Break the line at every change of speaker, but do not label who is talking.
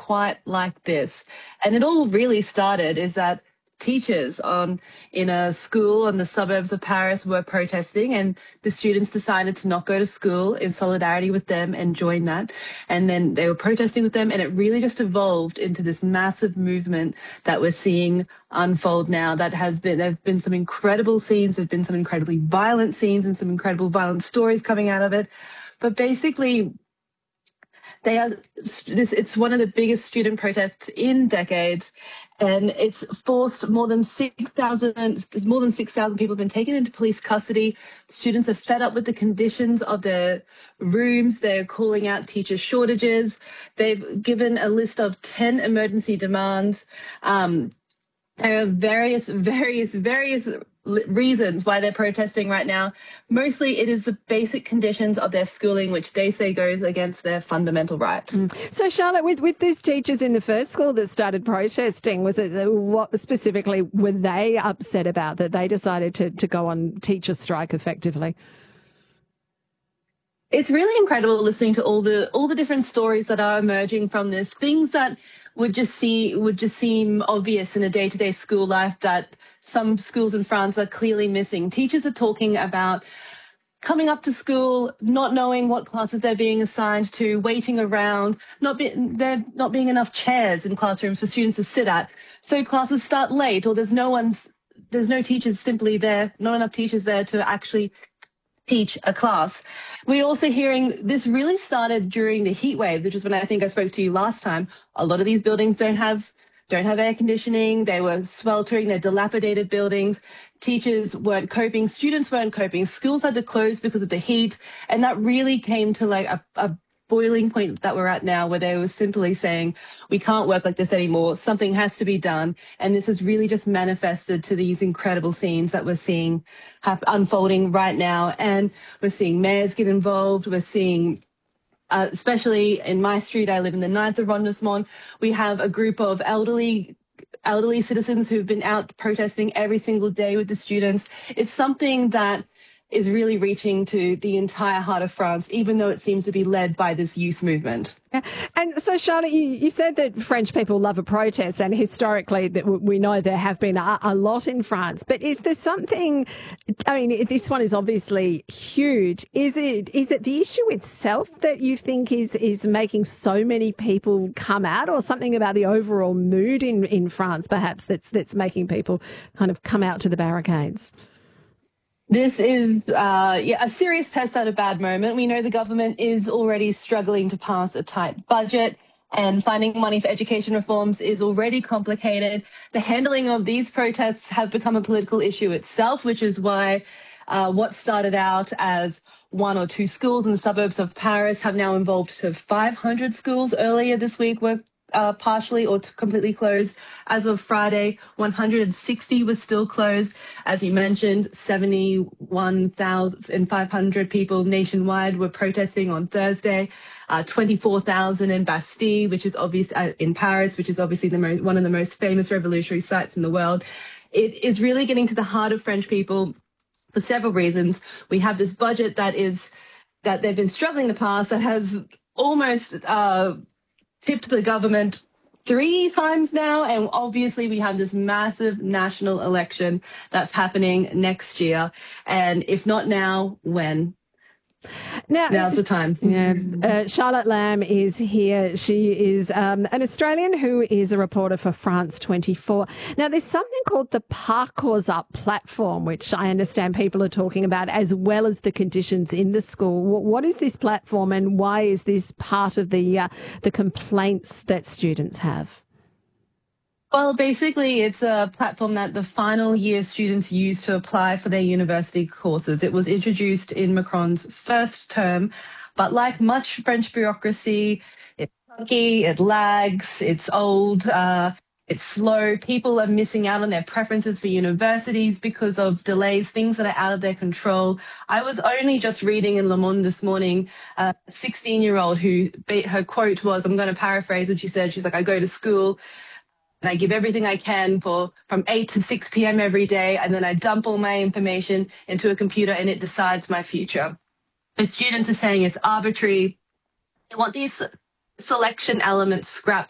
quite like this. And it all really started is that teachers in a school in the suburbs of Paris were protesting, and the students decided to not go to school in solidarity with them and join that. And then they were protesting with them, and it really just evolved into this massive movement that we're seeing unfold now. There have been some incredible scenes, there've been some incredibly violent scenes and some incredible violent stories coming out of it. But basically, it's one of the biggest student protests in decades, and it's forced more than 6,000 people have been taken into police custody. Students are fed up with the conditions of their rooms. They're calling out teacher shortages. They've given a list of 10 emergency demands. There are various reasons why they're protesting right now. Mostly it is the basic conditions of their schooling, which they say goes against their fundamental right.
So, Charlotte, with these teachers in the first school that started protesting, what specifically were they upset about that they decided to go on teacher strike effectively?
It's really incredible listening to all the different stories that are emerging from this, things that would just seem obvious in a day-to-day school life that some schools in France are clearly missing. Teachers are talking about coming up to school, not knowing what classes they're being assigned to, waiting around, there not being enough chairs in classrooms for students to sit at. So classes start late, or there's no teachers simply there, not enough teachers there to actually teach a class. We're also hearing this really started during the heat wave, which is when I think I spoke to you last time. A lot of these buildings don't have air conditioning. They were sweltering. They're dilapidated buildings. Teachers weren't coping. Students weren't coping. Schools had to close because of the heat. And that really came to like a boiling point that we're at now, where they were simply saying, we can't work like this anymore. Something has to be done. And this has really just manifested to these incredible scenes that we're seeing unfolding right now. And we're seeing mayors get involved. We're seeing, especially in my street, I live in the 9th arrondissement, we have a group of elderly citizens who've been out protesting every single day with the students. It's something that is really reaching to the entire heart of France, even though it seems to be led by this youth movement.
Yeah. And so, Charlotte, you said that French people love a protest, and historically that we know there have been a lot in France. But is there something, I mean, this one is obviously huge. Is it the issue itself that you think is making so many people come out, or something about the overall mood in France perhaps that's making people kind of come out to the barricades?
This is a serious test at a bad moment. We know the government is already struggling to pass a tight budget, and finding money for education reforms is already complicated. The handling of these protests have become a political issue itself, which is why what started out as 1 or 2 schools in the suburbs of Paris have now evolved to 500 schools earlier this week were partially or completely closed. As of Friday, 160 was still closed. As you mentioned, 71,500 people nationwide were protesting on Thursday. 24,000 in Bastille, which is obvious in Paris, which is obviously one of the most famous revolutionary sites in the world. It is really getting to the heart of French people for several reasons. We have this budget that they've been struggling in the past, that has almost tipped the government 3 times now, and obviously we have this massive national election that's happening next year, and if not now, when? Now's the time.
Yeah. Charlotte Lamb is here. She is an Australian who is a reporter for France 24. Now, there's something called the Parcours Up platform, which I understand people are talking about, as well as the conditions in the school. What is this platform, and why is this part of the complaints that students have?
Well, basically, it's a platform that the final year students use to apply for their university courses. It was introduced in Macron's first term, but like much French bureaucracy, it's clunky, it lags, it's old, it's slow. People are missing out on their preferences for universities because of delays, things that are out of their control. I was only just reading in Le Monde this morning, a 16-year-old who, her quote was, I'm going to paraphrase what she said, she's like, I go to school, and I give everything I can from 8 to 6 p.m. every day, and then I dump all my information into a computer and it decides my future. The students are saying it's arbitrary. They want these selection elements scrapped